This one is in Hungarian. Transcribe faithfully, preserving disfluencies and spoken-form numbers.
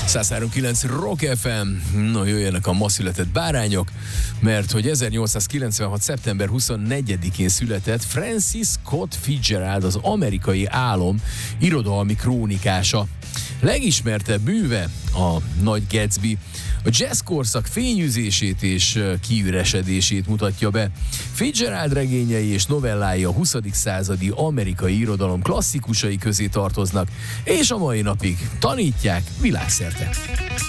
száz három kilenc Rock ef em. No, jöjjenek a ma született bárányok, mert hogy ezernyolcszázkilencvenhat. szeptember huszonnegyedikén született Francis Scott Fitzgerald, az amerikai álom irodalmi krónikása. Legismertebb műve a Nagy Gatsby. A jazz korszak fényűzését és kiüresedését mutatja be. Fitzgerald regényei és novellái a huszadik századi amerikai irodalom klasszikusai közé tartoznak, és a mai napig tanítják világszerte.